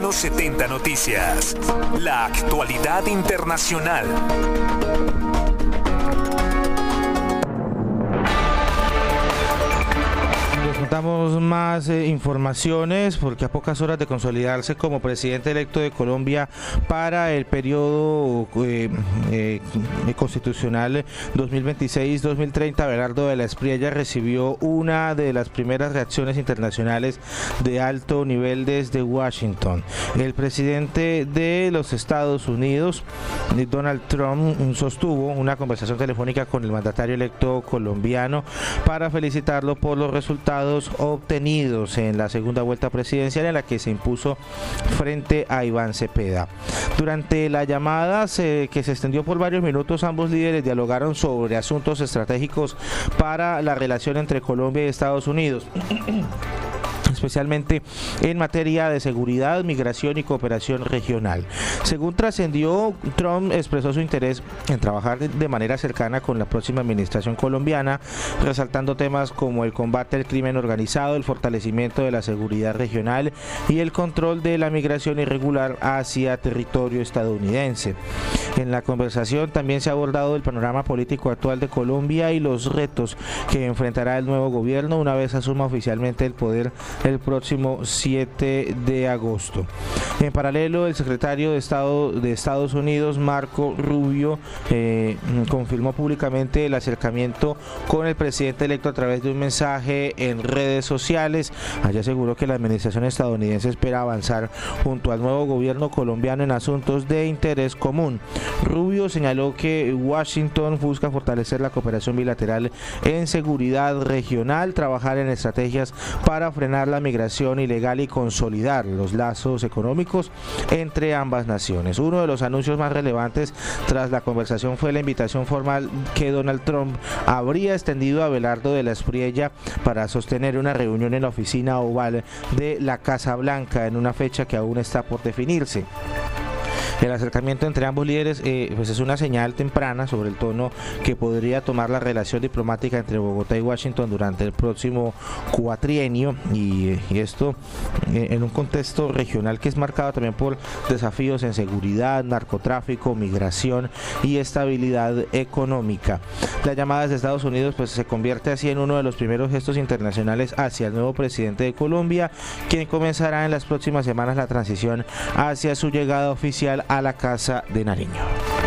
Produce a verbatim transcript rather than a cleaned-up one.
los setenta Noticias. La actualidad internacional. Damos más eh, informaciones porque a pocas horas de consolidarse como presidente electo de Colombia para el periodo eh, eh, constitucional dos mil veintiséis dos mil treinta, Abelardo de la Espriella recibió una de las primeras reacciones internacionales de alto nivel desde Washington. El presidente de los Estados Unidos, Donald Trump, sostuvo una conversación telefónica con el mandatario electo colombiano para felicitarlo por los resultados obtenidos en la segunda vuelta presidencial en la que se impuso frente a Iván Cepeda. Durante la llamada se, que se extendió por varios minutos, ambos líderes dialogaron sobre asuntos estratégicos para la relación entre Colombia y Estados Unidos, especialmente en materia de seguridad, migración y cooperación regional. Según trascendió, Trump expresó su interés en trabajar de manera cercana con la próxima administración colombiana, resaltando temas como el combate al crimen organizado, el fortalecimiento de la seguridad regional y el control de la migración irregular hacia territorio estadounidense. En la conversación también se ha abordado el panorama político actual de Colombia y los retos que enfrentará el nuevo gobierno una vez asuma oficialmente el poder el próximo siete de agosto. En paralelo, el secretario de Estado de Estados Unidos, Marco Rubio, eh, confirmó públicamente el acercamiento con el presidente electo a través de un mensaje en redes sociales. Allí aseguró que la administración estadounidense espera avanzar junto al nuevo gobierno colombiano en asuntos de interés común. Rubio señaló que Washington busca fortalecer la cooperación bilateral en seguridad regional, trabajar en estrategias para frenar la migración ilegal y consolidar los lazos económicos entre ambas naciones. Uno de los anuncios más relevantes tras la conversación fue la invitación formal que Donald Trump habría extendido a Abelardo de la Espriella para sostener una reunión en la oficina oval de la Casa Blanca en una fecha que aún está por definirse. El acercamiento entre ambos líderes eh, pues es una señal temprana sobre el tono que podría tomar la relación diplomática entre Bogotá y Washington durante el próximo cuatrienio, y, y esto eh, en un contexto regional que es marcado también por desafíos en seguridad, narcotráfico, migración y estabilidad económica. La llamada desde Estados Unidos pues se convierte así en uno de los primeros gestos internacionales hacia el nuevo presidente de Colombia, quien comenzará en las próximas semanas la transición hacia su llegada oficial a la Casa de Nariño.